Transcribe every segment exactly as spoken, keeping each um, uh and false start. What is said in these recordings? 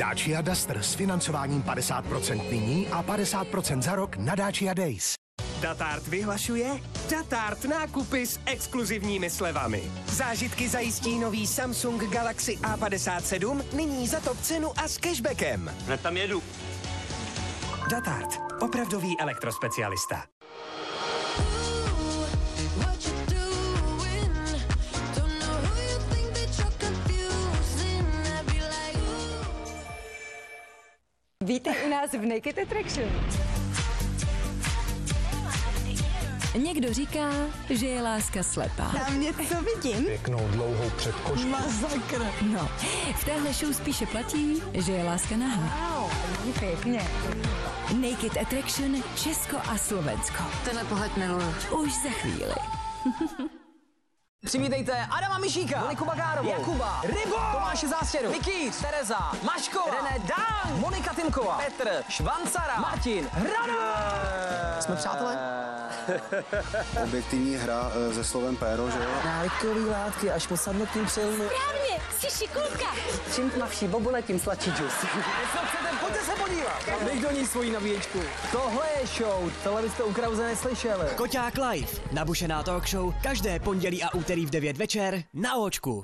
Dacia Duster s financováním padesát procent nyní a padesát procent za rok na Dacia Days. Datart vyhlašuje Datart nákupy s exkluzivními slevami. Zážitky zajistí nový Samsung Galaxy A padesát sedm nyní za top cenu a s cashbackem. Hned tam jedu. Datart. Opravdový elektrospecialista. Vítej u nás v Naked Attraction. Někdo říká, že je láska slepá. Tam něco vidím. Pěknou dlouhou předkošku. Masakr. No, v téhle show spíše platí, že je láska nahá. Wow, pěkně. Naked Attraction Česko a Slovensko. Tenhle pohled miluju. Už za chvíli. Přivítejte Adama Mišíka, Moniku Bagárovou, Jakuba, Rybo, Tomáše Zástěru, Mikýř, Tereza, Maškova, René Dang, Monika Timková, Petr, Švancara, Martin, Hradová. Jsme přátelé? Objektivní hra e, se slovem péro, že jo? Návykový látky, až po samotným přilnu. Správně, jsi šikulka. Čím tmavší bobule, tím sladší džus. Pojďte se podívat. Dej do ní svoji nabíječku. Tohle je show, tohle byste u Krause neslyšeli. Koťák Live, nabušená talk show, každé pondělí a úterý v devět večer na Očku.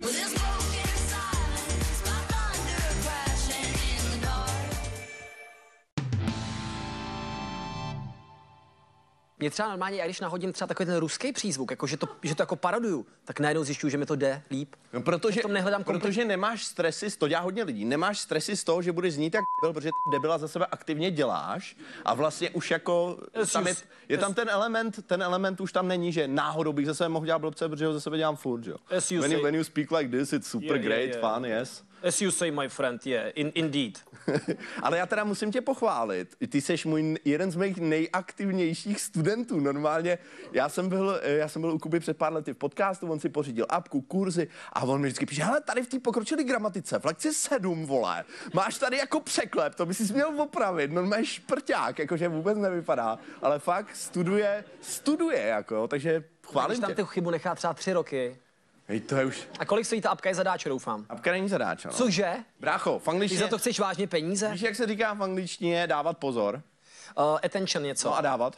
Mě třeba normálně, já když nahodím třeba takový ten ruský přízvuk, jako že to, že to jako paroduju, tak najednou zjišťuju, že mi to jde líp. No, protože, v tom nehledám komplik... protože nemáš stresy, to dělá hodně lidí, nemáš stresy z toho, že budeš znít jak byl, protože ty debila za sebe aktivně děláš a vlastně už jako, tam je, je tam ten element, ten element už tam není, že náhodou bych za sebe mohl dělat blbce, protože ho za sebe dělám furt, jo. When you, when you speak like this, it's super Yeah, great, yeah, yeah. fun, yes. As you say, my friend, yeah, in, indeed. Ale já teda musím tě pochválit. Ty seš můj jeden z mých nejaktivnějších studentů. Normálně, já jsem byl, já jsem byl u Kuby před pár lety v podcastu, on si pořídil apku, kurzy a on mi vždycky píše, hele, tady v té pokročilé gramatice, v lekci sedm, vole, máš tady jako překlep, to by si měl opravit, normálně šprťák, jakože vůbec nevypadá, ale fakt studuje, studuje, jako, takže chválím Když tam tě. tu chybu nechá třeba tři roky. Hej, to je už... A kolik stojí ta apka, je zadáče, doufám. Apka není zadáč, no. Cože? Brácho, v Ty angličtině... za to chceš vážně peníze? Víš, jak se říká v angličtině dávat pozor? Uh, attention něco. No a dávat?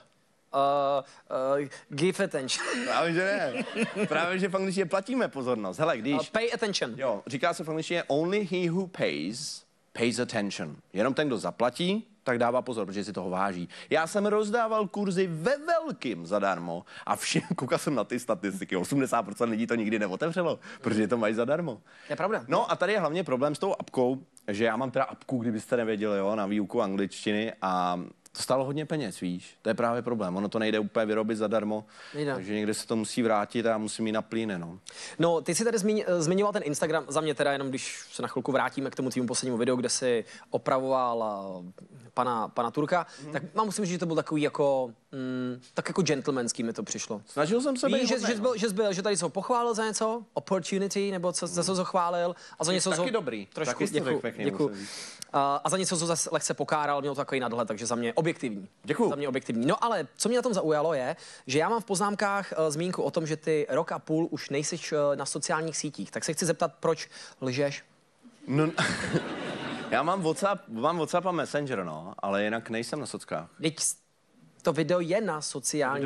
Uh, uh, give attention. Právě, že ne. Právě, že v angličtině platíme pozornost. Hele, když... Uh, pay attention. Jo, říká se v angličtině only he who pays, pays attention. Jenom ten, kdo zaplatí, tak dává pozor, protože si toho váží. Já jsem rozdával kurzy ve velkým zadarmo a všem, koukal jsem na ty statistiky, osmdesát procent lidí to nikdy neotevřelo, protože to mají zadarmo. To je pravda. No a tady je hlavně problém s tou apkou, že já mám teda apku, kdybyste nevěděli, jo, na výuku angličtiny a to stálo hodně peněz, víš, to je právě problém, ono to nejde úplně vyrobit zadarmo, Nejde. takže někde se to musí vrátit a já musím jít na plíne, no. No, ty si tady zmiň, zmiňoval ten Instagram, za mě teda jenom, když se na chvilku vrátíme k tomu tvýmu poslednímu videu, kde si opravoval uh, pana, pana Turka, mm. tak mám musím říct, že to byl takový jako, mm, tak jako gentlemanský mi to přišlo. Snažil jsem se být Víš, že, hodnej, že, no. byl, že, byl, že tady se ho pochválil za něco, opportunity, nebo co, za co ho chválil, a za něco taky ho, dobrý, trošku, taky jsi to děkuju, řekl pěkně, děkuju. musím říct. Uh, a za něco ho zase lehce pokáral, měl to takový nadhled, takže za mě objektivní. Děkuju. Za mě objektivní. No ale co mě na tom zaujalo je, že já mám v poznámkách uh, zmínku o tom, že ty rok a půl už nejsiš uh, na sociálních sítích. Tak se chci zeptat, proč lžeš? No, já mám WhatsApp, mám WhatsApp a Messenger, no, ale jinak nejsem na sockách. Teď to video je na sociální